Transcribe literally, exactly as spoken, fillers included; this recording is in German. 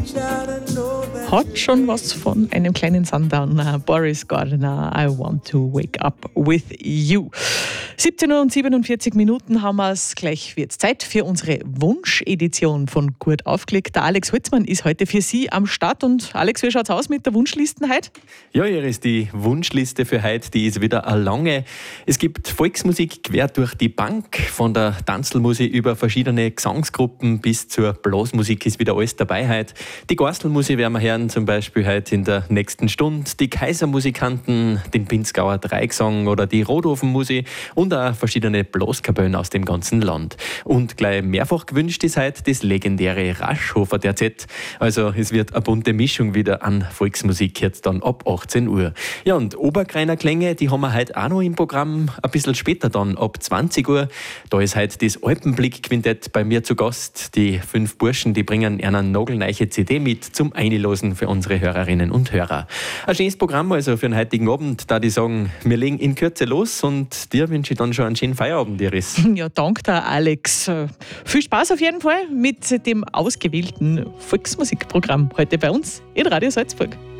Hat schon was von einem kleinen Sundowner. Boris Gardiner, I want to wake up with you. siebzehn Uhr und siebenundvierzig Minuten haben wir es. Gleich wird es Zeit für unsere Wunschedition von Gut aufgelegt. Der Alex Holzmann ist heute für Sie am Start. Und Alex, wie schaut es aus mit der Wunschliste heute? Ja, Iris, die Wunschliste für heute, die ist wieder eine lange. Es gibt Volksmusik quer durch die Bank, von der Tanzelmusik über verschiedene Gesangsgruppen bis zur Blasmusik ist wieder alles dabei heute. Die Gorstelmusik werden wir hören, zum Beispiel heute in der nächsten Stunde. Die Kaisermusikanten, den Pinzgauer Dreigesang oder die Rodhofenmusik und auch verschiedene Blaskapellen aus dem ganzen Land. Und gleich mehrfach gewünscht ist heute das legendäre Raschhofer D Z. Also es wird eine bunte Mischung wieder an Volksmusik jetzt dann ab achtzehn Uhr. Ja, und Oberkreiner Klänge, die haben wir heute auch noch im Programm, ein bisschen später dann, ab zwanzig Uhr. Da ist heute das Alpenblick-Quintett bei mir zu Gast. Die fünf Burschen, die bringen eine nagelneue C D mit zum Einlosen für unsere Hörerinnen und Hörer. Ein schönes Programm also für den heutigen Abend, da die sagen, wir legen in Kürze los und dir wünsche ich dann schon einen schönen Feierabend, Iris. Ja, danke dir, Alex. Viel Spaß auf jeden Fall mit dem ausgewählten Volksmusikprogramm heute bei uns in Radio Salzburg.